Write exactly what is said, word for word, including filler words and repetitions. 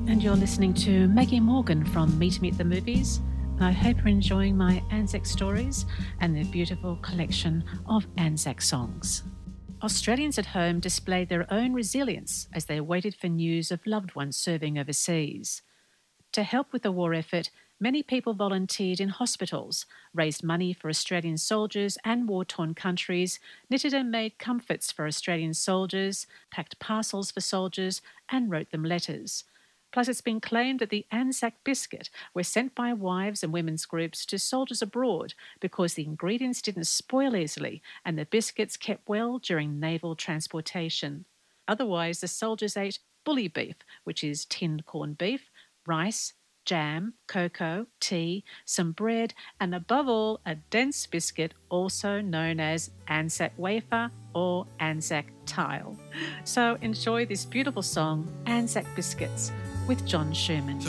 And you're listening to Maggie Morgan from Meet Me at the Movies. And I hope you're enjoying my Anzac stories and their beautiful collection of Anzac songs. Australians at home displayed their own resilience as they waited for news of loved ones serving overseas. To help with the war effort, many people volunteered in hospitals, raised money for Australian soldiers and war-torn countries, knitted and made comforts for Australian soldiers, packed parcels for soldiers, and wrote them letters. Plus, it's been claimed that the Anzac biscuit were sent by wives and women's groups to soldiers abroad because the ingredients didn't spoil easily and the biscuits kept well during naval transportation. Otherwise, the soldiers ate bully beef, which is tinned corned beef, rice, jam, cocoa, tea, some bread, and above all, a dense biscuit also known as Anzac wafer or Anzac tile. So enjoy this beautiful song, Anzac Biscuits, with John Schumann.